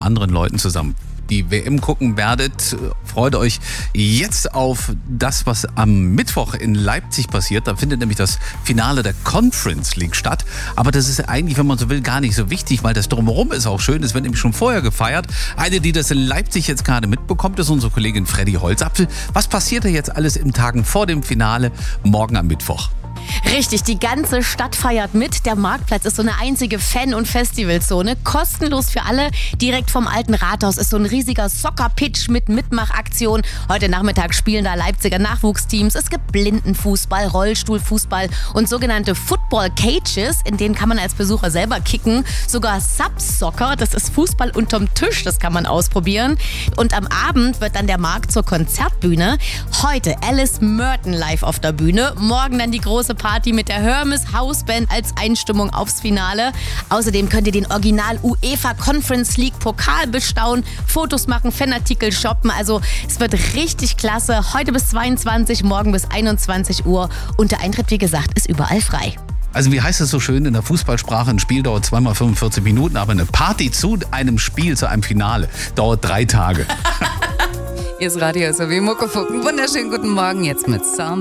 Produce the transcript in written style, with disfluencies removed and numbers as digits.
anderen Leuten zusammen die WM gucken werdet, freut euch jetzt auf das, was am Mittwoch in Leipzig passiert. Da findet nämlich das Finale der Conference League statt. Aber das ist eigentlich, wenn man so will, gar nicht so wichtig, weil das Drumherum ist auch schön. Es wird nämlich schon vorher gefeiert. Eine, die das in Leipzig jetzt gerade mitbekommt, ist unsere Kollegin Freddy Holzapfel. Was passiert da jetzt alles in Tagen vor dem Finale morgen am Mittwoch? Richtig, die ganze Stadt feiert mit. Der Marktplatz ist so eine einzige Fan- und Festivalzone. Kostenlos für alle. Direkt vom alten Rathaus ist so ein riesiger Soccer-Pitch mit Mitmachaktion. Heute Nachmittag spielen da Leipziger Nachwuchsteams. Es gibt Blindenfußball, Rollstuhlfußball und sogenannte Football-Cages. In denen kann man als Besucher selber kicken. Sogar Sub-Soccer, das ist Fußball unterm Tisch. Das kann man ausprobieren. Und am Abend wird dann der Markt zur Konzertbühne. Heute Alice Merton live auf der Bühne. Morgen dann die große Party mit der Hermes Hausband als Einstimmung aufs Finale. Außerdem könnt ihr den Original UEFA Conference League Pokal bestaunen, Fotos machen, Fanartikel shoppen. Also es wird richtig klasse. Heute bis 22, morgen bis 21 Uhr. Und der Eintritt, wie gesagt, ist überall frei. Also wie heißt es so schön in der Fußballsprache, ein Spiel dauert 2 mal 45 Minuten, aber eine Party zu einem Spiel, zu einem Finale, dauert 3 Tage. Hier ist Radio SRW Muckefuck. Wunderschönen guten Morgen jetzt mit Samba.